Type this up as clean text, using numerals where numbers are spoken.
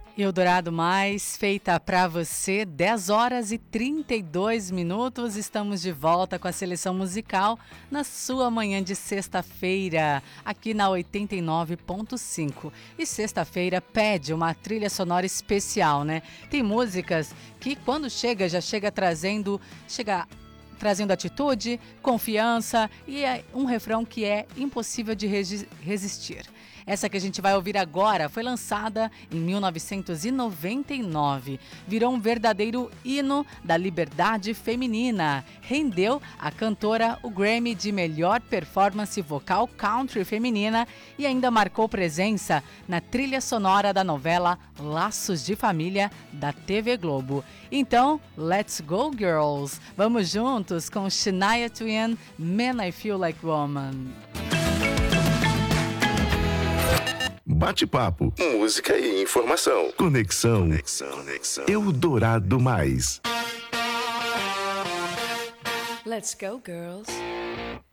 Eldorado Mais, feita pra você, 10 horas e 32 minutos. Estamos de volta com a seleção musical na sua manhã de sexta-feira, aqui na 89.5. E sexta-feira pede uma trilha sonora especial, né? Tem músicas que quando chega, já chega trazendo atitude, confiança e é um refrão que é impossível de resistir. Essa que a gente vai ouvir agora foi lançada em 1999. Virou um verdadeiro hino da liberdade feminina. Rendeu à cantora o Grammy de melhor performance vocal country feminina e ainda marcou presença na trilha sonora da novela Laços de Família da TV Globo. Então, let's go girls! Vamos juntos com Shania Twain, Man I Feel Like Woman. Bate-papo, música e informação. Conexão. Eldorado Mais. Let's go, girls.